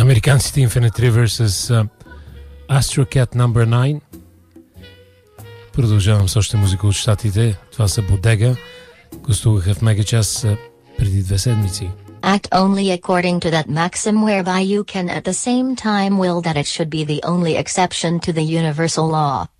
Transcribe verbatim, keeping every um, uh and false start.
Американците Infinite River с uh, Astro Cat номер девет. Продължавам с още музика от щатите. Това са Бодега. Гостуваха в Мегачас uh, преди две седмици. Act only according to that maxim whereby you can at the same time will that it should be the only exception to the universal law.